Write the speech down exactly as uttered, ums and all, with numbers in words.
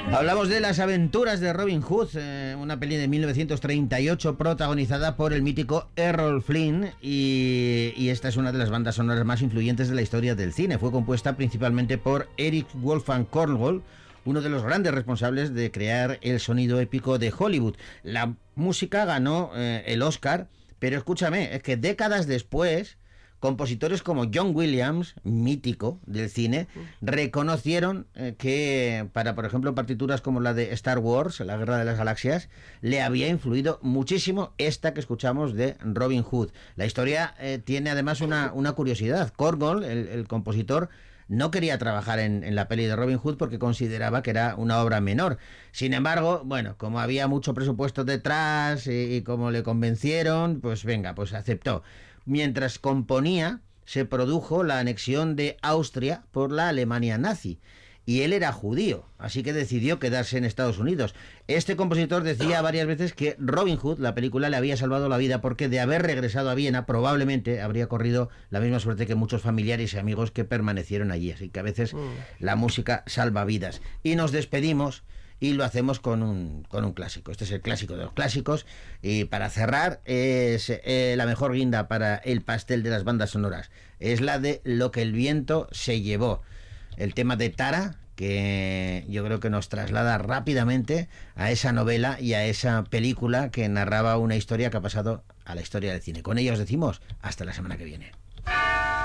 Hablamos de Las aventuras de Robin Hood, eh, una peli de mil novecientos treinta y ocho protagonizada por el mítico Errol Flynn y, y esta es una de las bandas sonoras más influyentes de la historia del cine. Fue compuesta principalmente por Eric Wolfgang Korngold, uno de los grandes responsables de crear el sonido épico de Hollywood. La música ganó eh, el Oscar, pero escúchame, es que décadas después, compositores como John Williams, mítico del cine, reconocieron eh, que para, por ejemplo, partituras como la de Star Wars, La Guerra de las Galaxias, le había influido muchísimo esta que escuchamos de Robin Hood. La historia eh, tiene además una, una curiosidad. Korngold, el, el compositor, no quería trabajar en, en la peli de Robin Hood porque consideraba que era una obra menor. Sin embargo, bueno, como había mucho presupuesto detrás y, y como le convencieron, pues venga, pues aceptó. Mientras componía, se produjo la anexión de Austria por la Alemania nazi. Y él era judío, así que decidió quedarse en Estados Unidos. Este compositor decía varias veces que Robin Hood, la película, le había salvado la vida porque de haber regresado a Viena probablemente habría corrido la misma suerte que muchos familiares y amigos que permanecieron allí. Así que a veces mm. la música salva vidas. Y nos despedimos y lo hacemos con un, con un clásico. Este es el clásico de los clásicos. Y para cerrar, es eh, la mejor guinda para el pastel de las bandas sonoras. Es la de Lo que el viento se llevó. El tema de Tara, que yo creo que nos traslada rápidamente a esa novela y a esa película que narraba una historia que ha pasado a la historia del cine. Con ello os decimos hasta la semana que viene.